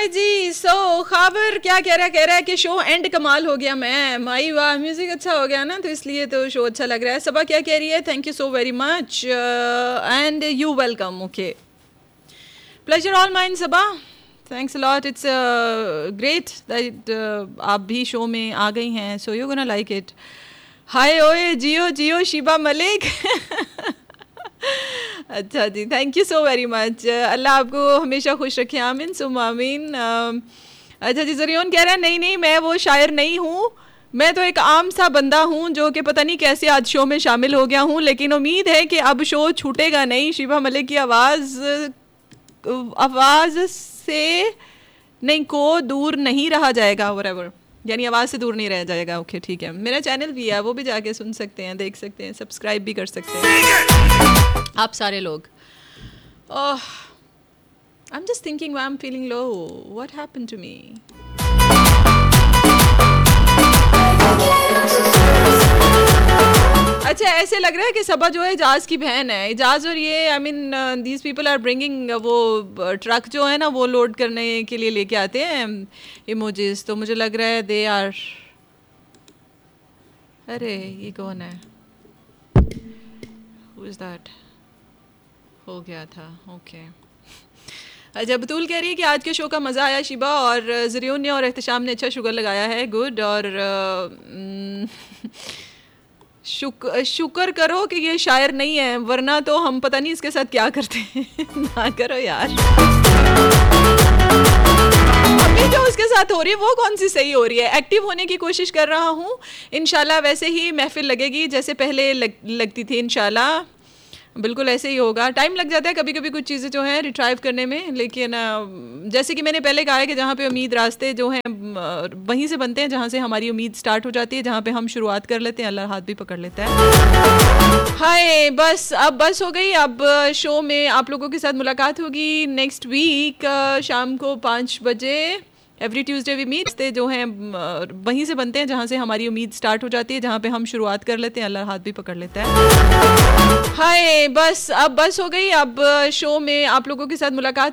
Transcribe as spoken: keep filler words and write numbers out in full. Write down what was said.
हाय जी। सो खाबर क्या कह रहा है कह रहा है कि शो एंड कमाल हो गया। मैं माई वाह, म्यूजिक अच्छा हो गया ना, तो इसलिए तो शो अच्छा लग रहा है। सबा क्या कह रही है? Thank you so very much and you welcome. Okay, pleasure all mine Saba, thanks lot. It's great that आप भी शो में आ गई हैं, so you gonna like it. हाय ओए जियो जियो शिबा मलिक अच्छा जी, thank you so very much. अल्लाह आपको हमेशा खुश रखे, आमीन सुम आमीन। अच्छा जी, जरियोन कह रहा है नहीं नहीं मैं वो शायर नहीं हूँ, मैं तो एक आम सा बंदा हूँ जो कि पता नहीं कैसे आज शो में शामिल हो गया हूँ, लेकिन उम्मीद है कि अब शो छूटेगा नहीं। शिबा मलिक की आवाज़ आवाज़ से नहीं को दूर नहीं रहा जाएगा, व्हाटएवर, यानी आवाज़ से दूर नहीं रह जाएगा। ओके ठीक है, मेरा चैनल भी है, वो भी जाके सुन सकते हैं, देख सकते हैं, सब्सक्राइब भी कर सकते हैं आप सारे लोग। I am just thinking I am feeling low, what happened to me? अच्छा, ऐसे लग रहा है कि सबा जो है इजाज़ की बहन है। इजाज़ और ये I mean these people are bringing, वो ट्रक जो है ना वो लोड करने के लिए लेके आते हैं इमोजीज, तो मुझे लग रहा है दे आर। अरे ये कौन है? Who is that? हो गया था। ओके अच्छा, बतूल कह रही है कि आज के शो का मज़ा आया शिबा, और ज़रियून ने और एहतशाम ने अच्छा शुगर लगाया है, गुड। और शुक, शुक्र करो कि ये शायर नहीं है, वरना तो हम पता नहीं इसके साथ क्या करते हैं ना करो यार। अभी जो उसके साथ हो रही है वो कौन सी सही हो रही है? एक्टिव होने की कोशिश कर रहा हूँ, इंशाल्लाह वैसे ही महफिल लगेगी जैसे पहले लग, लगती थी। इंशाल्लाह बिल्कुल ऐसे ही होगा। टाइम लग जाता है कभी कभी कुछ चीज़ें जो हैं रिट्राइव करने में, लेकिन जैसे कि मैंने पहले कहा है कि जहाँ पे उम्मीद रास्ते जो हैं वहीं से बनते हैं जहाँ से हमारी उम्मीद स्टार्ट हो जाती है, जहाँ पे हम शुरुआत कर लेते हैं अल्लाह हाथ भी पकड़ लेता है। हाय बस अब बस हो गई, अब शो में आप लोगों के साथ मुलाकात होगी नेक्स्ट वीक शाम को पाँच बजे। एवरी ट्यूसडे वी मीट, जो हैं वहीं से बनते हैं जहाँ से हमारी उम्मीद स्टार्ट हो जाती है, जहाँ पे हम शुरुआत कर लेते हैं अल्लाह हाथ भी पकड़ लेता है। हाय बस अब बस हो गई, अब शो में आप लोगों के साथ मुलाकात